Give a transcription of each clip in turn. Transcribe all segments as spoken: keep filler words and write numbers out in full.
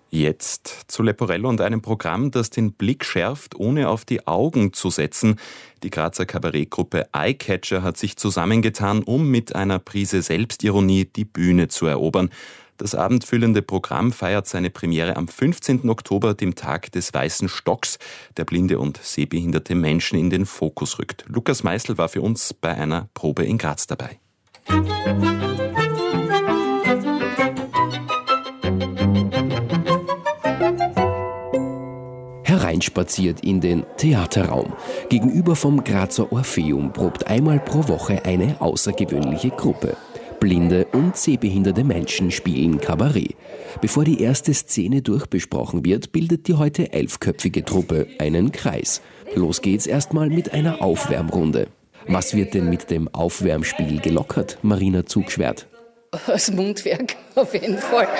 Jetzt zu Leporello und einem Programm, das den Blick schärft, ohne auf die Augen zu setzen. Die Grazer Kabarettgruppe Eyecatcher hat sich zusammengetan, um mit einer Prise Selbstironie die Bühne zu erobern. Das abendfüllende Programm feiert seine Premiere am fünfzehnten Oktober, dem Tag des Weißen Stocks, der blinde und sehbehinderte Menschen in den Fokus rückt. Lukas Meißel war für uns bei einer Probe in Graz dabei. Hereinspaziert in den Theaterraum. Gegenüber vom Grazer Orpheum probt einmal pro Woche eine außergewöhnliche Gruppe. Blinde und sehbehinderte Menschen spielen Kabarett. Bevor die erste Szene durchbesprochen wird, bildet die heute elfköpfige Truppe einen Kreis. Los geht's erstmal mit einer Aufwärmrunde. Was wird denn mit dem Aufwärmspiel gelockert, Marina Zugschwert? Das Mundwerk, auf jeden Fall.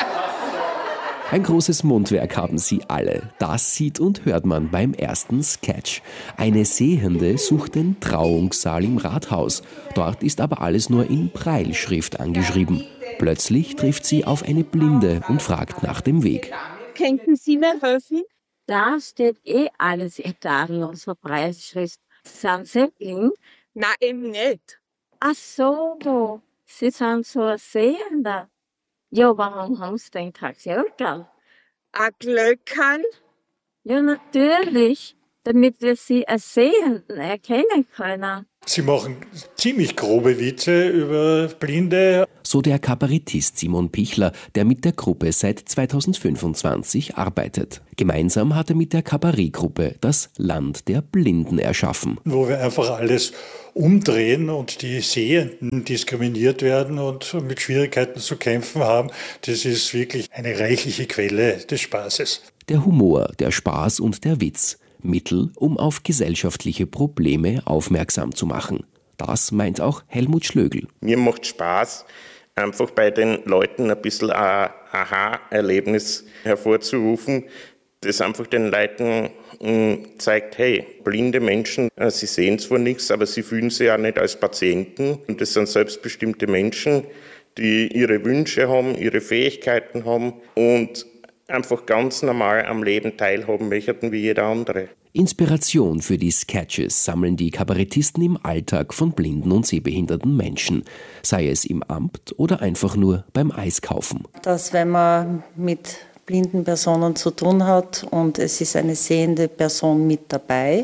Ein großes Mundwerk haben sie alle. Das sieht und hört man beim ersten Sketch. Eine Sehende sucht den Trauungssaal im Rathaus. Dort ist aber alles nur in Brailleschrift angeschrieben. Plötzlich trifft sie auf eine Blinde und fragt nach dem Weg. Könnten Sie mir helfen? Da steht eh alles in unserer Brailleschrift. Sind Sie blind? Nein, eben nicht. Ach so, Sie sind so ein Sehender. Ja, warum haben Sie den Taxiergeld? Ein Glöckchen? Ja, natürlich, damit wir Sie als Sehenden erkennen können. Sie machen ziemlich grobe Witze über Blinde. So der Kabarettist Simon Pichler, der mit der Gruppe seit zweitausendfünfundzwanzig arbeitet. Gemeinsam hat er mit der Kabarettgruppe das Land der Blinden erschaffen. Wo wir einfach alles umdrehen und die Sehenden diskriminiert werden und mit Schwierigkeiten zu kämpfen haben. Das ist wirklich eine reichliche Quelle des Spaßes. Der Humor, der Spaß und der Witz. Mittel, um auf gesellschaftliche Probleme aufmerksam zu machen. Das meint auch Helmut Schlögl. Mir macht Spaß, einfach bei den Leuten ein bisschen ein Aha-Erlebnis hervorzurufen, das einfach den Leuten zeigt, hey, blinde Menschen, sie sehen zwar nichts, aber sie fühlen sich ja nicht als Patienten. Und das sind selbstbestimmte Menschen, die ihre Wünsche haben, ihre Fähigkeiten haben und einfach ganz normal am Leben teilhaben möchten wie jeder andere. Inspiration für die Sketches sammeln die Kabarettisten im Alltag von blinden und sehbehinderten Menschen, sei es im Amt oder einfach nur beim Eiskaufen. Dass wenn man mit blinden Personen zu tun hat und es ist eine sehende Person mit dabei,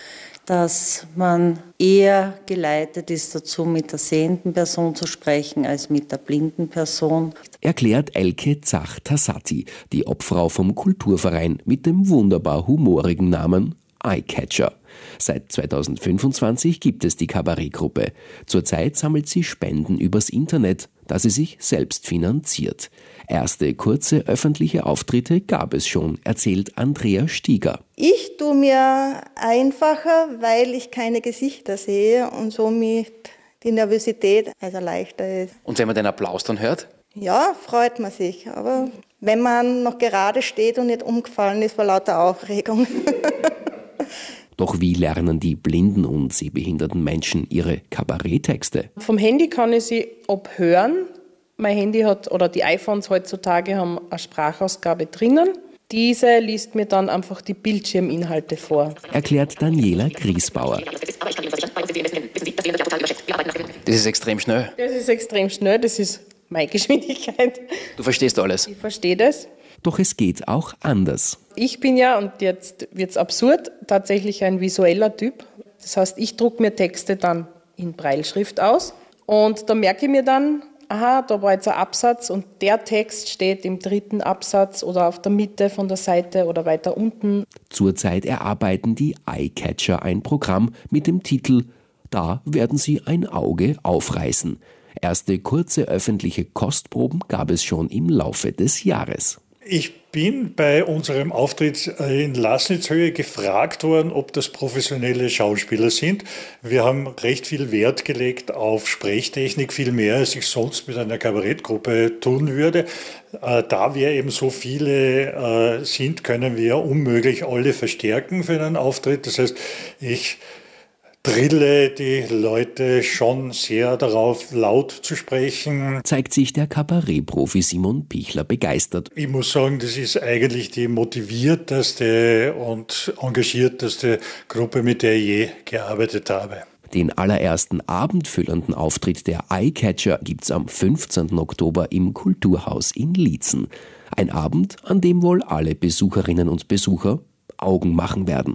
dass man eher geleitet ist dazu, mit der sehenden Person zu sprechen, als mit der blinden Person. Erklärt Elke Zach-Tassati, die Obfrau vom Kulturverein mit dem wunderbar humorigen Namen Eyecatcher. Seit zweitausendfünfundzwanzig gibt es die Kabarettgruppe. Zurzeit sammelt sie Spenden übers Internet, das sie sich selbst finanziert. Erste kurze öffentliche Auftritte gab es schon, erzählt Andrea Stieger. Ich tue mir einfacher, weil ich keine Gesichter sehe und somit die Nervosität also leichter ist. Und wenn man den Applaus dann hört? Ja, freut man sich. Aber wenn man noch gerade steht und nicht umgefallen ist vor lauter Aufregung. Doch wie lernen die blinden und sehbehinderten Menschen ihre Kabaretttexte? Vom Handy kann ich sie abhören. Mein Handy hat, oder die iPhones heutzutage haben eine Sprachausgabe drinnen. Diese liest mir dann einfach die Bildschirminhalte vor. Erklärt Daniela Griesbauer. Das ist extrem schnell. Das ist extrem schnell, das ist meine Geschwindigkeit. Du verstehst alles? Ich verstehe das. Doch es geht auch anders. Ich bin ja, und jetzt wird's absurd, tatsächlich ein visueller Typ. Das heißt, ich drucke mir Texte dann in Brailleschrift aus und da merke ich mir dann, aha, da war jetzt ein Absatz und der Text steht im dritten Absatz oder auf der Mitte von der Seite oder weiter unten. Zurzeit erarbeiten die Eyecatcher ein Programm mit dem Titel »Da werden sie ein Auge aufreißen«. Erste kurze öffentliche Kostproben gab es schon im Laufe des Jahres. Ich bin bei unserem Auftritt in Laßnitzhöhe gefragt worden, ob das professionelle Schauspieler sind. Wir haben recht viel Wert gelegt auf Sprechtechnik, viel mehr, als ich sonst mit einer Kabarettgruppe tun würde. Da wir eben so viele sind, können wir unmöglich alle verstärken für einen Auftritt. Das heißt, ich drille die Leute schon sehr darauf, laut zu sprechen. Zeigt sich der Kabarettprofi Simon Pichler begeistert. Ich muss sagen, das ist eigentlich die motivierteste und engagierteste Gruppe, mit der ich je gearbeitet habe. Den allerersten abendfüllenden Auftritt der Eyecatcher gibt's am fünfzehnten Oktober im Kulturhaus in Liezen. Ein Abend, an dem wohl alle Besucherinnen und Besucher Augen machen werden.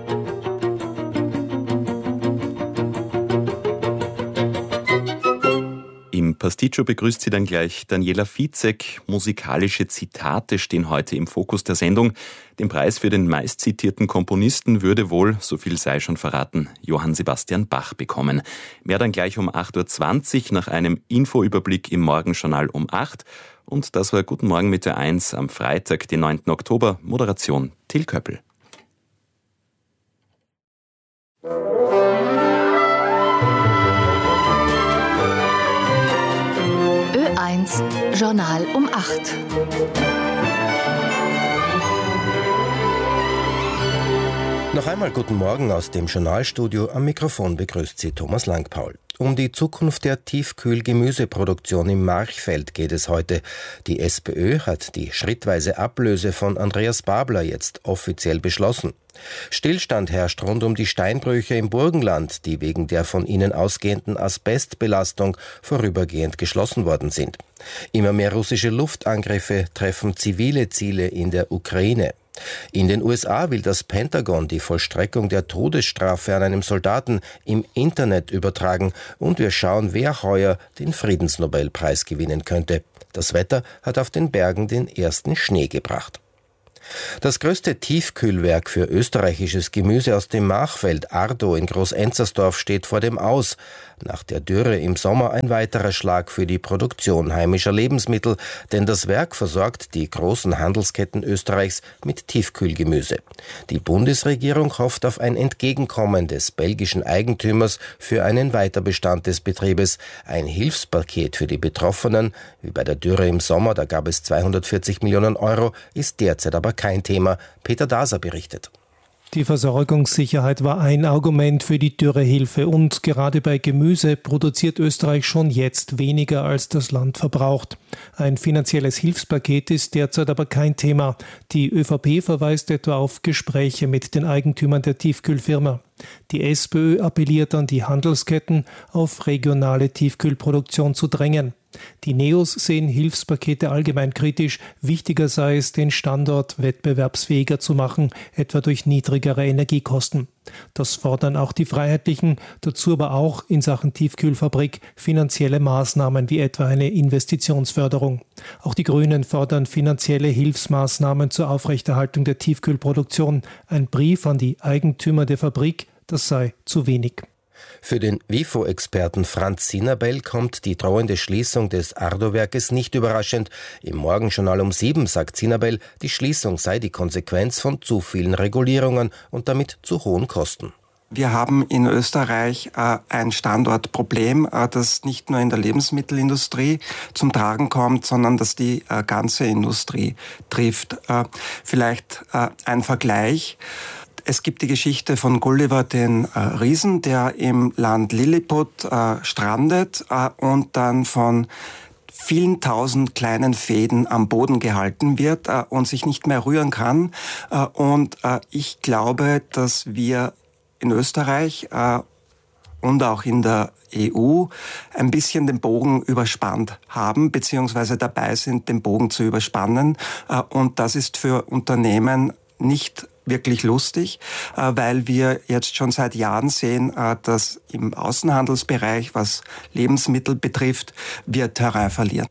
Im Pasticcio begrüßt sie dann gleich Daniela Fizek. Musikalische Zitate stehen heute im Fokus der Sendung. Den Preis für den meistzitierten Komponisten würde wohl, so viel sei schon verraten, Johann Sebastian Bach bekommen. Mehr dann gleich um acht Uhr zwanzig nach einem Infoüberblick im Morgenjournal um acht. Und das war Guten Morgen mit der eins am Freitag, den neunten Oktober. Moderation Till Köppel. Ö eins Journal um acht. Noch einmal guten Morgen aus dem Journalstudio. Am Mikrofon begrüßt Sie Thomas Langpaul. Um die Zukunft der Tiefkühl-Gemüseproduktion im Marchfeld geht es heute. Die SPÖ hat die schrittweise Ablöse von Andreas Babler jetzt offiziell beschlossen. Stillstand herrscht rund um die Steinbrüche im Burgenland, die wegen der von ihnen ausgehenden Asbestbelastung vorübergehend geschlossen worden sind. Immer mehr russische Luftangriffe treffen zivile Ziele in der Ukraine. In den U S A will das Pentagon die Vollstreckung der Todesstrafe an einem Soldaten im Internet übertragen und wir schauen, wer heuer den Friedensnobelpreis gewinnen könnte. Das Wetter hat auf den Bergen den ersten Schnee gebracht. Das größte Tiefkühlwerk für österreichisches Gemüse aus dem Machfeld, Ardo in Groß-Enzersdorf, steht vor dem Aus. Nach der Dürre im Sommer ein weiterer Schlag für die Produktion heimischer Lebensmittel, denn das Werk versorgt die großen Handelsketten Österreichs mit Tiefkühlgemüse. Die Bundesregierung hofft auf ein Entgegenkommen des belgischen Eigentümers für einen Weiterbestand des Betriebes. Ein Hilfspaket für die Betroffenen, wie bei der Dürre im Sommer, da gab es zweihundertvierzig Millionen Euro, ist derzeit aber kein Thema. Peter Daser berichtet. Die Versorgungssicherheit war ein Argument für die Dürrehilfe und gerade bei Gemüse produziert Österreich schon jetzt weniger, als das Land verbraucht. Ein finanzielles Hilfspaket ist derzeit aber kein Thema. Die ÖVP verweist etwa auf Gespräche mit den Eigentümern der Tiefkühlfirma. Die SPÖ appelliert an die Handelsketten, auf regionale Tiefkühlproduktion zu drängen. Die Neos sehen Hilfspakete allgemein kritisch. Wichtiger sei es, den Standort wettbewerbsfähiger zu machen, etwa durch niedrigere Energiekosten. Das fordern auch die Freiheitlichen, dazu aber auch in Sachen Tiefkühlfabrik finanzielle Maßnahmen wie etwa eine Investitionsförderung. Auch die Grünen fordern finanzielle Hilfsmaßnahmen zur Aufrechterhaltung der Tiefkühlproduktion. Ein Brief an die Eigentümer der Fabrik, das sei zu wenig. Für den WIFO-Experten Franz Sinabel kommt die drohende Schließung des Ardo-Werkes nicht überraschend. Im Morgenjournal um sieben sagt Sinabel, die Schließung sei die Konsequenz von zu vielen Regulierungen und damit zu hohen Kosten. Wir haben in Österreich äh, ein Standortproblem, äh, das nicht nur in der Lebensmittelindustrie zum Tragen kommt, sondern das die äh, ganze Industrie trifft. Äh, vielleicht äh, ein Vergleich. Es gibt die Geschichte von Gulliver den äh, Riesen, der im Land Lilliput äh, strandet äh, und dann von vielen tausend kleinen Fäden am Boden gehalten wird äh, und sich nicht mehr rühren kann. Äh, und äh, ich glaube, dass wir in Österreich äh, und auch in der E U ein bisschen den Bogen überspannt haben, beziehungsweise dabei sind, den Bogen zu überspannen. Äh, und das ist für Unternehmen nicht wirklich lustig, weil wir jetzt schon seit Jahren sehen, dass im Außenhandelsbereich, was Lebensmittel betrifft, wir Terrain verlieren.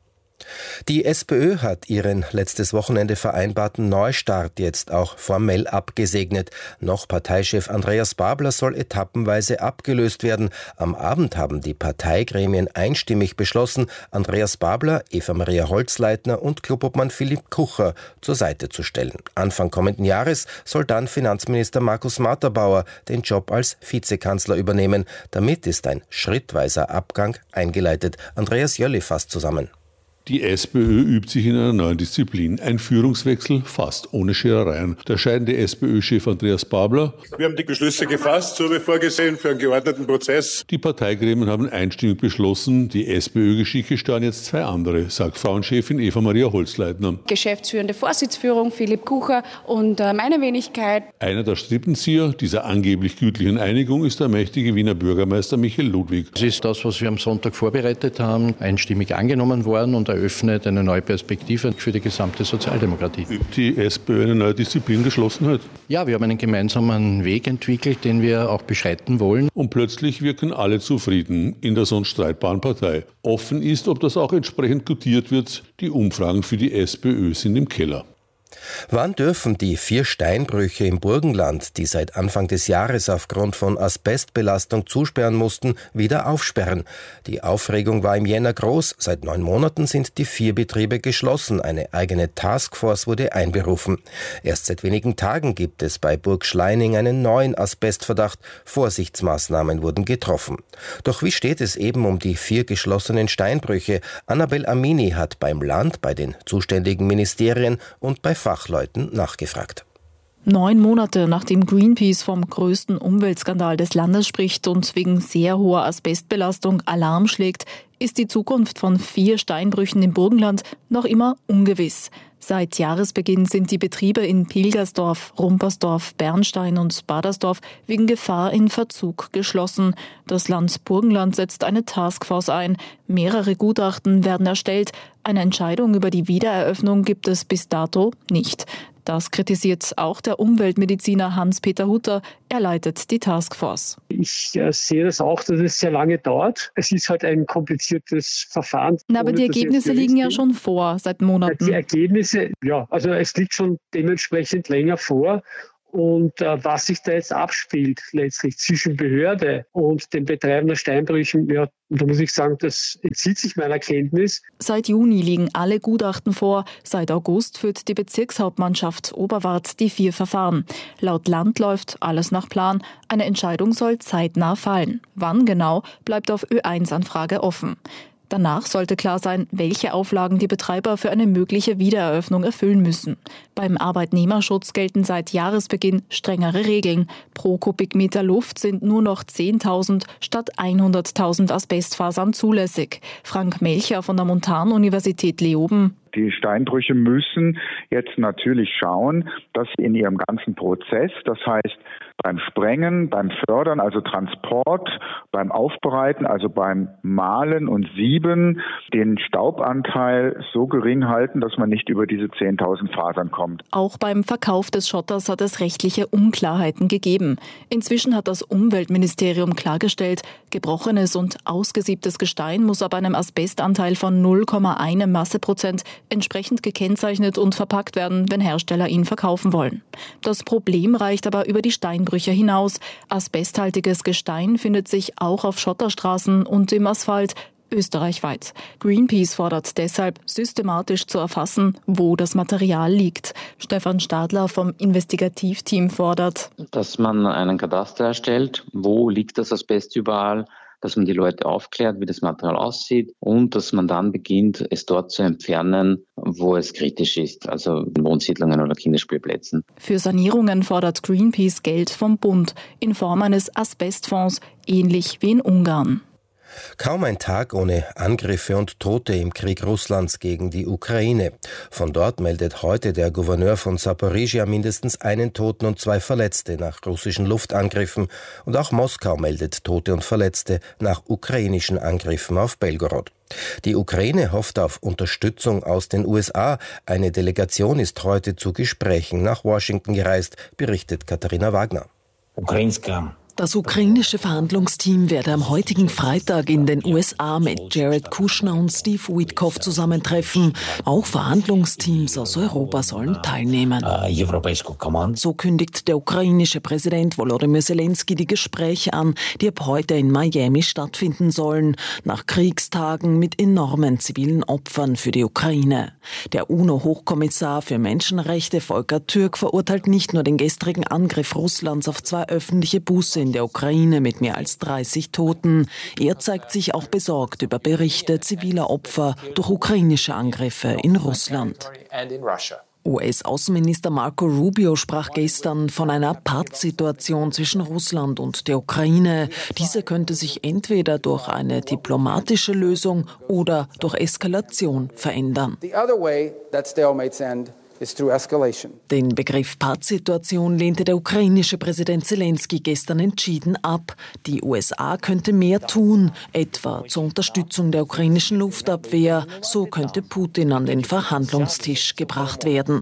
Die SPÖ hat ihren letztes Wochenende vereinbarten Neustart jetzt auch formell abgesegnet. Noch Parteichef Andreas Babler soll etappenweise abgelöst werden. Am Abend haben die Parteigremien einstimmig beschlossen, Andreas Babler, Eva-Maria Holzleitner und Klubobmann Philipp Kucher zur Seite zu stellen. Anfang kommenden Jahres soll dann Finanzminister Markus Matterbauer den Job als Vizekanzler übernehmen. Damit ist ein schrittweiser Abgang eingeleitet. Andreas Jölli fasst zusammen. Die SPÖ übt sich in einer neuen Disziplin. Ein Führungswechsel fast ohne Scherereien. Der scheidende SPÖ-Chef Andreas Babler. Wir haben die Beschlüsse gefasst, so wie vorgesehen, für einen geordneten Prozess. Die Parteigremien haben einstimmig beschlossen, die SPÖ-Geschicke steuern jetzt zwei andere, sagt Frauenchefin Eva-Maria Holzleitner. Geschäftsführende Vorsitzführung Philipp Kucher und meine Wenigkeit. Einer der Strippenzieher dieser angeblich gütlichen Einigung ist der mächtige Wiener Bürgermeister Michael Ludwig. Das ist das, was wir am Sonntag vorbereitet haben, einstimmig angenommen worden und eröffnet eine neue Perspektive für die gesamte Sozialdemokratie. Übt die SPÖ eine neue Disziplin Geschlossenheit? Ja, wir haben einen gemeinsamen Weg entwickelt, den wir auch beschreiten wollen. Und plötzlich wirken alle zufrieden in der sonst streitbaren Partei. Offen ist, ob das auch entsprechend gutiert wird. Die Umfragen für die SPÖ sind im Keller. Wann dürfen die vier Steinbrüche im Burgenland, die seit Anfang des Jahres aufgrund von Asbestbelastung zusperren mussten, wieder aufsperren? Die Aufregung war im Jänner groß. Seit neun Monaten sind die vier Betriebe geschlossen. Eine eigene Taskforce wurde einberufen. Erst seit wenigen Tagen gibt es bei Burg Schleining einen neuen Asbestverdacht. Vorsichtsmaßnahmen wurden getroffen. Doch wie steht es eben um die vier geschlossenen Steinbrüche? Annabel Amini hat beim Land, bei den zuständigen Ministerien und bei Fachleuten nachgefragt. Neun Monate nachdem Greenpeace vom größten Umweltskandal des Landes spricht und wegen sehr hoher Asbestbelastung Alarm schlägt, ist die Zukunft von vier Steinbrüchen im Burgenland noch immer ungewiss. Seit Jahresbeginn sind die Betriebe in Pilgersdorf, Rumpersdorf, Bernstein und Badersdorf wegen Gefahr in Verzug geschlossen. Das Land Burgenland setzt eine Taskforce ein. Mehrere Gutachten werden erstellt. Eine Entscheidung über die Wiedereröffnung gibt es bis dato nicht. Das kritisiert auch der Umweltmediziner Hans-Peter Hutter. Er leitet die Taskforce. Ich äh, sehe das auch, dass es sehr lange dauert. Es ist halt ein kompliziertes Verfahren. Na, aber die Ergebnisse liegen ja schon vor, seit Monaten. Die Ergebnisse, ja, also es liegt schon dementsprechend länger vor. Und äh, was sich da jetzt abspielt, letztlich zwischen Behörde und den Betreibern der Steinbrüchen, ja, da muss ich sagen, das entzieht sich meiner Kenntnis. Seit Juni liegen alle Gutachten vor. Seit August führt die Bezirkshauptmannschaft Oberwart die vier Verfahren. Laut Land läuft alles nach Plan. Eine Entscheidung soll zeitnah fallen. Wann genau, bleibt auf Ö eins Anfrage offen. Danach sollte klar sein, welche Auflagen die Betreiber für eine mögliche Wiedereröffnung erfüllen müssen. Beim Arbeitnehmerschutz gelten seit Jahresbeginn strengere Regeln. Pro Kubikmeter Luft sind nur noch zehntausend statt hunderttausend Asbestfasern zulässig. Frank Melcher von der Montanuniversität Leoben. Die Steinbrüche müssen jetzt natürlich schauen, dass sie in ihrem ganzen Prozess, das heißt beim Sprengen, beim Fördern, also Transport, beim Aufbereiten, also beim Mahlen und Sieben, den Staubanteil so gering halten, dass man nicht über diese zehntausend Fasern kommt. Auch beim Verkauf des Schotters hat es rechtliche Unklarheiten gegeben. Inzwischen hat das Umweltministerium klargestellt, gebrochenes und ausgesiebtes Gestein muss ab einem Asbestanteil von null Komma eins Masseprozent entsprechend gekennzeichnet und verpackt werden, wenn Hersteller ihn verkaufen wollen. Das Problem reicht aber über die Steinbrüche hinaus. Asbesthaltiges Gestein findet sich auch auf Schotterstraßen und im Asphalt österreichweit. Greenpeace fordert deshalb, systematisch zu erfassen, wo das Material liegt. Stefan Stadler vom Investigativteam fordert, dass man einen Kataster erstellt, wo liegt das Asbest überall, dass man die Leute aufklärt, wie das Material aussieht und dass man dann beginnt, es dort zu entfernen, wo es kritisch ist, also in Wohnsiedlungen oder Kinderspielplätzen. Für Sanierungen fordert Greenpeace Geld vom Bund in Form eines Asbestfonds, ähnlich wie in Ungarn. Kaum ein Tag ohne Angriffe und Tote im Krieg Russlands gegen die Ukraine. Von dort meldet heute der Gouverneur von Saporizhia mindestens einen Toten und zwei Verletzte nach russischen Luftangriffen. Und auch Moskau meldet Tote und Verletzte nach ukrainischen Angriffen auf Belgorod. Die Ukraine hofft auf Unterstützung aus den U S A. Eine Delegation ist heute zu Gesprächen nach Washington gereist, berichtet Katharina Wagner. Ukrainska. Das ukrainische Verhandlungsteam werde am heutigen Freitag in den U S A mit Jared Kushner und Steve Witkoff zusammentreffen. Auch Verhandlungsteams aus Europa sollen teilnehmen. So kündigt der ukrainische Präsident Volodymyr Zelensky die Gespräche an, die ab heute in Miami stattfinden sollen, nach Kriegstagen mit enormen zivilen Opfern für die Ukraine. Der UNO-Hochkommissar für Menschenrechte Volker Türk verurteilt nicht nur den gestrigen Angriff Russlands auf zwei öffentliche Busse in in der Ukraine mit mehr als dreißig Toten. Er zeigt sich auch besorgt über Berichte ziviler Opfer durch ukrainische Angriffe in Russland. U S-Außenminister Marco Rubio sprach gestern von einer Pattsituation zwischen Russland und der Ukraine. Diese könnte sich entweder durch eine diplomatische Lösung oder durch Eskalation verändern. Den Begriff Pattsituation lehnte der ukrainische Präsident Zelensky gestern entschieden ab. Die U S A könnte mehr tun, etwa zur Unterstützung der ukrainischen Luftabwehr. So könnte Putin an den Verhandlungstisch gebracht werden.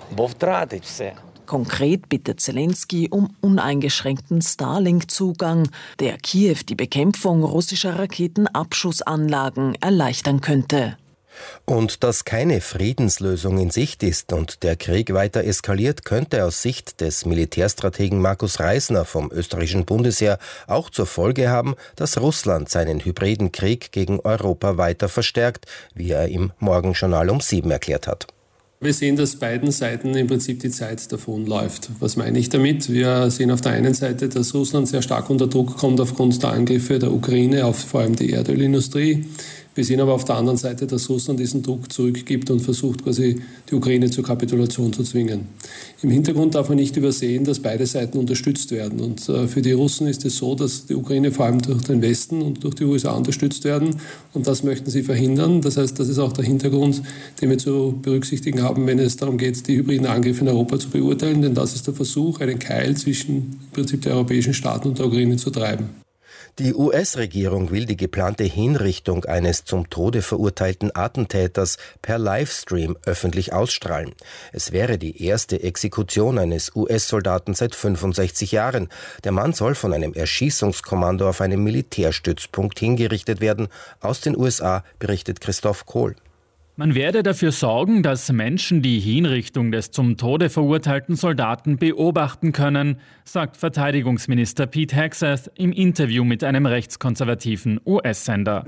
Konkret bittet Zelensky um uneingeschränkten Starlink-Zugang, der Kiew die Bekämpfung russischer Raketenabschussanlagen erleichtern könnte. Und dass keine Friedenslösung in Sicht ist und der Krieg weiter eskaliert, könnte aus Sicht des Militärstrategen Markus Reisner vom österreichischen Bundesheer auch zur Folge haben, dass Russland seinen hybriden Krieg gegen Europa weiter verstärkt, wie er im Morgenjournal um sieben erklärt hat. Wir sehen, dass beiden Seiten im Prinzip die Zeit davonläuft. Was meine ich damit? Wir sehen auf der einen Seite, dass Russland sehr stark unter Druck kommt aufgrund der Angriffe der Ukraine auf vor allem die Erdölindustrie. Wir sehen aber auf der anderen Seite, dass Russland diesen Druck zurückgibt und versucht, quasi die Ukraine zur Kapitulation zu zwingen. Im Hintergrund darf man nicht übersehen, dass beide Seiten unterstützt werden. Und äh, für die Russen ist es so, dass die Ukraine vor allem durch den Westen und durch die U S A unterstützt werden. Und das möchten sie verhindern. Das heißt, das ist auch der Hintergrund, den wir zu berücksichtigen haben, wenn es darum geht, die hybriden Angriffe in Europa zu beurteilen. Denn das ist der Versuch, einen Keil zwischen im Prinzip der europäischen Staaten und der Ukraine zu treiben. Die U S-Regierung will die geplante Hinrichtung eines zum Tode verurteilten Attentäters per Livestream öffentlich ausstrahlen. Es wäre die erste Exekution eines U S-Soldaten seit fünfundsechzig Jahren. Der Mann soll von einem Erschießungskommando auf einem Militärstützpunkt hingerichtet werden. Aus den U S A berichtet Christoph Kohl. Man werde dafür sorgen, dass Menschen die Hinrichtung des zum Tode verurteilten Soldaten beobachten können, sagt Verteidigungsminister Pete Hegseth im Interview mit einem rechtskonservativen U S-Sender.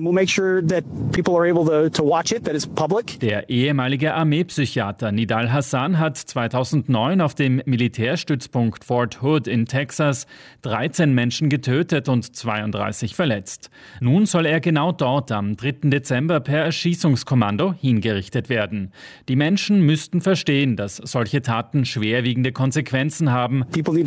Der ehemalige Armeepsychiater Nidal Hassan hat zweitausendneun auf dem Militärstützpunkt Fort Hood in Texas dreizehn Menschen getötet und zweiunddreißig verletzt. Nun soll er genau dort am dritten Dezember per Erschießungskommando hingerichtet werden. Die Menschen müssten verstehen, dass solche Taten schwerwiegende Konsequenzen haben.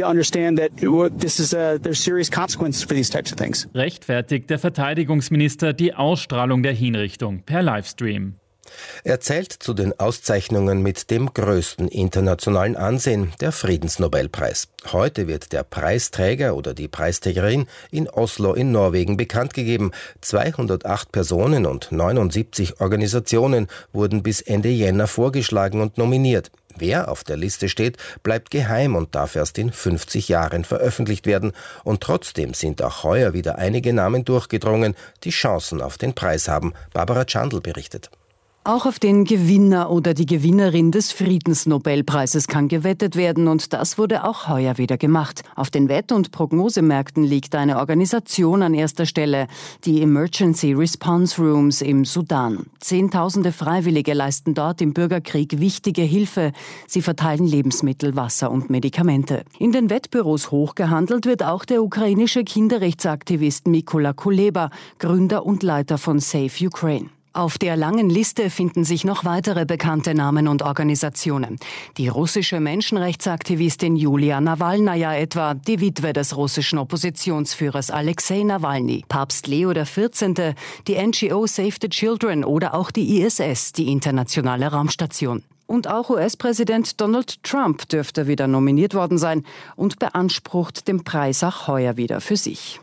Rechtfertigt der Verteidigungsminister die Ausstrahlung der Hinrichtung per Livestream. Er zählt zu den Auszeichnungen mit dem größten internationalen Ansehen, der Friedensnobelpreis. Heute wird der Preisträger oder die Preisträgerin in Oslo in Norwegen bekannt gegeben. zweihundertacht Personen und neunundsiebzig Organisationen wurden bis Ende Jänner vorgeschlagen und nominiert. Wer auf der Liste steht, bleibt geheim und darf erst in fünfzig Jahren veröffentlicht werden. Und trotzdem sind auch heuer wieder einige Namen durchgedrungen, die Chancen auf den Preis haben. Barbara Chandl berichtet. Auch auf den Gewinner oder die Gewinnerin des Friedensnobelpreises kann gewettet werden und das wurde auch heuer wieder gemacht. Auf den Wett- und Prognosemärkten liegt eine Organisation an erster Stelle, die Emergency Response Rooms im Sudan. Zehntausende Freiwillige leisten dort im Bürgerkrieg wichtige Hilfe. Sie verteilen Lebensmittel, Wasser und Medikamente. In den Wettbüros hochgehandelt wird auch der ukrainische Kinderrechtsaktivist Mykola Kuleba, Gründer und Leiter von Save Ukraine. Auf der langen Liste finden sich noch weitere bekannte Namen und Organisationen. Die russische Menschenrechtsaktivistin Julia Nawalnaja etwa, die Witwe des russischen Oppositionsführers Alexei Nawalny, Papst Leo der vierzehnte, die N G O Save the Children oder auch die I S S, die internationale Raumstation. Und auch U S-Präsident Donald Trump dürfte wieder nominiert worden sein und beansprucht den Preis auch heuer wieder für sich.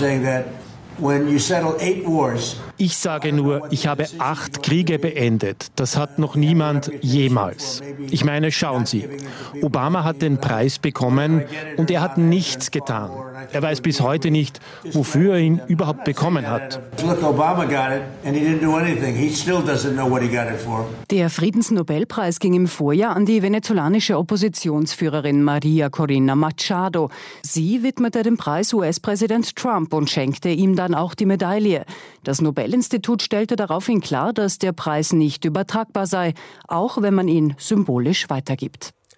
Ich sage nur, ich habe acht Kriege beendet. Das hat noch niemand jemals. Ich meine, schauen Sie, Obama hat den Preis bekommen und er hat nichts getan. Er weiß bis heute nicht, wofür er ihn überhaupt bekommen hat. Der Friedensnobelpreis ging im Vorjahr an die venezolanische Oppositionsführerin Maria Corina Machado. Sie widmete den Preis U S-Präsident Trump und schenkte ihm dann auch die Medaille. Das Nobelinstitut stellte daraufhin klar, dass der Preis nicht übertragbar sei, auch wenn man ihn symbolisch weitergibt.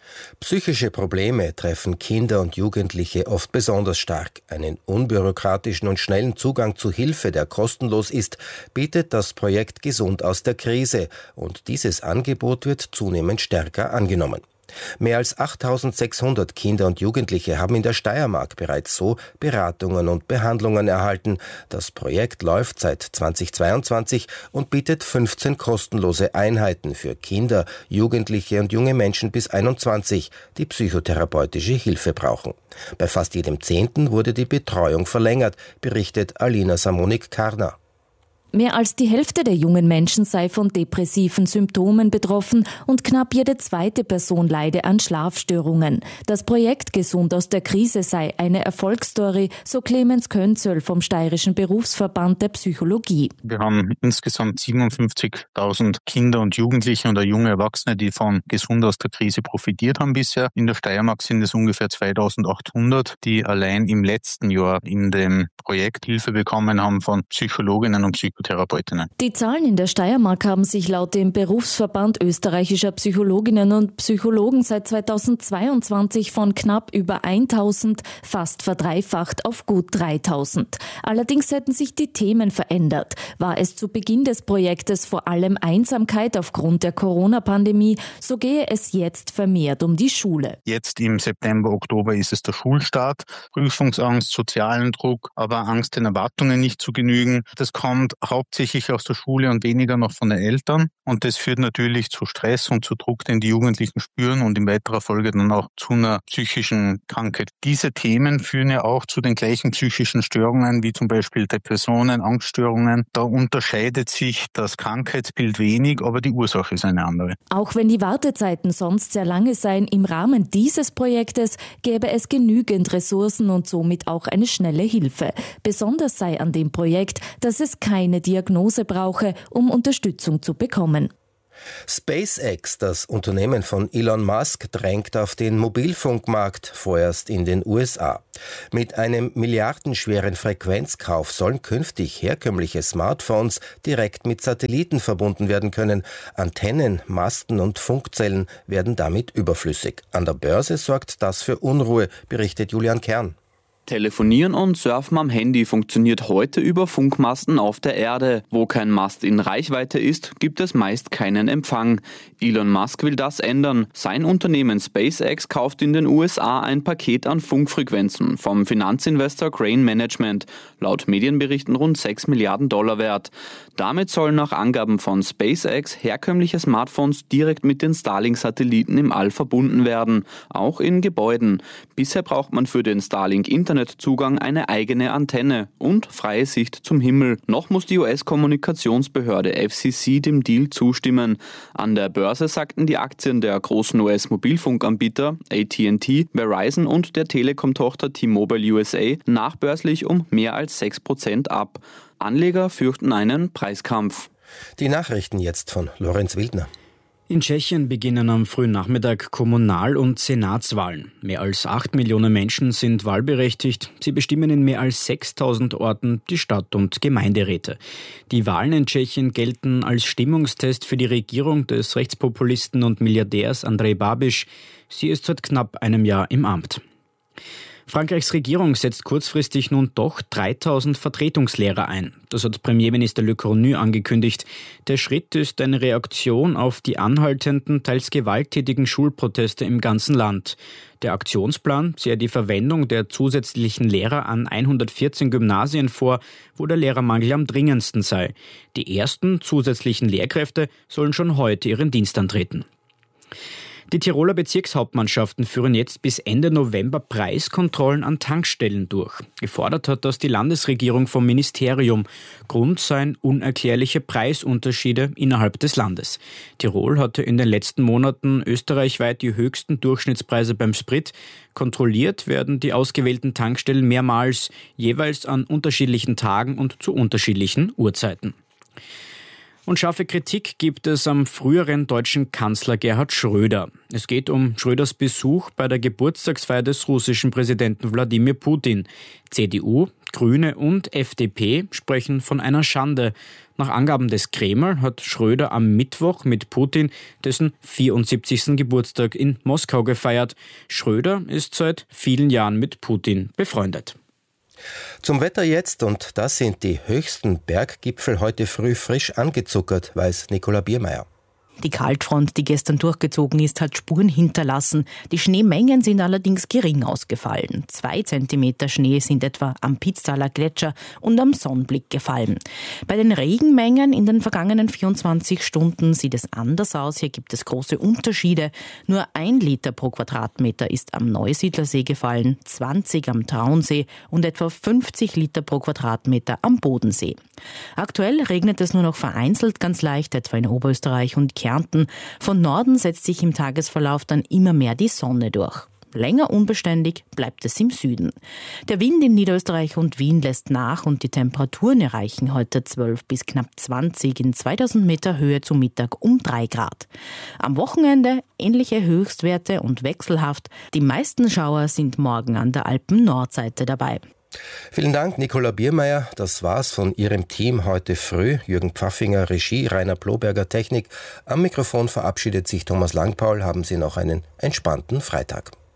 Psychische Probleme treffen Kinder und Jugendliche oft besonders stark. Einen unbürokratischen und schnellen Zugang zu Hilfe, der kostenlos ist, bietet das Projekt Gesund aus der Krise. Und dieses Angebot wird zunehmend stärker angenommen. Mehr als achttausendsechshundert Kinder und Jugendliche haben in der Steiermark bereits so Beratungen und Behandlungen erhalten. Das Projekt läuft seit zweitausendzweiundzwanzig und bietet fünfzehn kostenlose Einheiten für Kinder, Jugendliche und junge Menschen bis einundzwanzig, die psychotherapeutische Hilfe brauchen. Bei fast jedem Zehnten wurde die Betreuung verlängert, berichtet Alina Samonik-Karner. Mehr als die Hälfte der jungen Menschen sei von depressiven Symptomen betroffen und knapp jede zweite Person leide an Schlafstörungen. Das Projekt Gesund aus der Krise sei eine Erfolgsstory, so Clemens Könzöll vom Steirischen Berufsverband der Psychologie. Wir haben insgesamt siebenundfünfzigtausend Kinder und Jugendliche und junge Erwachsene, die von Gesund aus der Krise profitiert haben bisher. In der Steiermark sind es ungefähr zweitausendachthundert, die allein im letzten Jahr in dem Projekt Hilfe bekommen haben von Psychologinnen und Psychologen. Die Zahlen in der Steiermark haben sich laut dem Berufsverband österreichischer Psychologinnen und Psychologen seit zweitausendzweiundzwanzig von knapp über tausend fast verdreifacht auf gut dreitausend. Allerdings hätten sich die Themen verändert. War es zu Beginn des Projektes vor allem Einsamkeit aufgrund der Corona-Pandemie, so gehe es jetzt vermehrt um die Schule. Jetzt im September, Oktober ist es der Schulstart. Prüfungsangst, sozialen Druck, aber Angst, den Erwartungen nicht zu genügen. Das kommt hauptsächlich aus der Schule und weniger noch von den Eltern. Und das führt natürlich zu Stress und zu Druck, den die Jugendlichen spüren und in weiterer Folge dann auch zu einer psychischen Krankheit. Diese Themen führen ja auch zu den gleichen psychischen Störungen wie zum Beispiel Depressionen, Angststörungen. Da unterscheidet sich das Krankheitsbild wenig, aber die Ursache ist eine andere. Auch wenn die Wartezeiten sonst sehr lange seien, im Rahmen dieses Projektes gäbe es genügend Ressourcen und somit auch eine schnelle Hilfe. Besonders sei an dem Projekt, dass es keine Diagnose brauche, um Unterstützung zu bekommen. SpaceX, das Unternehmen von Elon Musk, drängt auf den Mobilfunkmarkt, vorerst in den U S A. Mit einem milliardenschweren Frequenzkauf sollen künftig herkömmliche Smartphones direkt mit Satelliten verbunden werden können. Antennen, Masten und Funkzellen werden damit überflüssig. An der Börse sorgt das für Unruhe, berichtet Julian Kern. Telefonieren und Surfen am Handy funktioniert heute über Funkmasten auf der Erde. Wo kein Mast in Reichweite ist, gibt es meist keinen Empfang. Elon Musk will das ändern. Sein Unternehmen SpaceX kauft in den U S A ein Paket an Funkfrequenzen vom Finanzinvestor Crane Management, laut Medienberichten rund sechs Milliarden Dollar wert. Damit sollen nach Angaben von SpaceX herkömmliche Smartphones direkt mit den Starlink-Satelliten im All verbunden werden, auch in Gebäuden. Bisher braucht man für den Starlink-Internetzugang eine eigene Antenne und freie Sicht zum Himmel. Noch muss die U S-Kommunikationsbehörde F C C dem Deal zustimmen. An der Börse sagten die Aktien der großen U S-Mobilfunkanbieter A T and T, Verizon und der Telekom-Tochter T-Mobile U S A nachbörslich um mehr als sechs Prozent ab. Anleger fürchten einen Preiskampf. Die Nachrichten jetzt von Lorenz Wildner. In Tschechien beginnen am frühen Nachmittag Kommunal- und Senatswahlen. Mehr als acht Millionen Menschen sind wahlberechtigt. Sie bestimmen in mehr als sechstausend Orten die Stadt- und Gemeinderäte. Die Wahlen in Tschechien gelten als Stimmungstest für die Regierung des Rechtspopulisten und Milliardärs Andrej Babiš. Sie ist seit knapp einem Jahr im Amt. Frankreichs Regierung setzt kurzfristig nun doch dreitausend Vertretungslehrer ein. Das hat Premierminister Le Cornu angekündigt. Der Schritt ist eine Reaktion auf die anhaltenden, teils gewalttätigen Schulproteste im ganzen Land. Der Aktionsplan sehe die Verwendung der zusätzlichen Lehrer an hundertvierzehn Gymnasien vor, wo der Lehrermangel am dringendsten sei. Die ersten zusätzlichen Lehrkräfte sollen schon heute ihren Dienst antreten. Die Tiroler Bezirkshauptmannschaften führen jetzt bis Ende November Preiskontrollen an Tankstellen durch. Gefordert hat das die Landesregierung vom Ministerium. Grund seien unerklärliche Preisunterschiede innerhalb des Landes. Tirol hatte in den letzten Monaten österreichweit die höchsten Durchschnittspreise beim Sprit. Kontrolliert werden die ausgewählten Tankstellen mehrmals, jeweils an unterschiedlichen Tagen und zu unterschiedlichen Uhrzeiten. Und scharfe Kritik gibt es am früheren deutschen Kanzler Gerhard Schröder. Es geht um Schröders Besuch bei der Geburtstagsfeier des russischen Präsidenten Wladimir Putin. C D U, Grüne und F D P sprechen von einer Schande. Nach Angaben des Kreml hat Schröder am Mittwoch mit Putin dessen vierundsiebzigsten Geburtstag in Moskau gefeiert. Schröder ist seit vielen Jahren mit Putin befreundet. Zum Wetter jetzt, und das sind die höchsten Berggipfel heute früh frisch angezuckert, weiß Nicola Biermeier. Die Kaltfront, die gestern durchgezogen ist, hat Spuren hinterlassen. Die Schneemengen sind allerdings gering ausgefallen. Zwei Zentimeter Schnee sind etwa am Pitztaler Gletscher und am Sonnenblick gefallen. Bei den Regenmengen in den vergangenen vierundzwanzig Stunden sieht es anders aus. Hier gibt es große Unterschiede. Nur ein Liter pro Quadratmeter ist am Neusiedlersee gefallen, zwanzig am Traunsee und etwa fünfzig Liter pro Quadratmeter am Bodensee. Aktuell regnet es nur noch vereinzelt ganz leicht, etwa in Oberösterreich und Kärnten. Von Norden setzt sich im Tagesverlauf dann immer mehr die Sonne durch. Länger unbeständig bleibt es im Süden. Der Wind in Niederösterreich und Wien lässt nach und die Temperaturen erreichen heute zwölf bis knapp zwanzig in zweitausend Meter Höhe zu Mittag um drei Grad. Am Wochenende ähnliche Höchstwerte und wechselhaft. Die meisten Schauer sind morgen an der Alpen-Nordseite dabei. Vielen Dank, Nicola Biermeier. Das war's von Ihrem Team heute früh. Jürgen Pfaffinger, Regie, Rainer Ploberger, Technik. Am Mikrofon verabschiedet sich Thomas Langpaul. Haben Sie noch einen entspannten Freitag.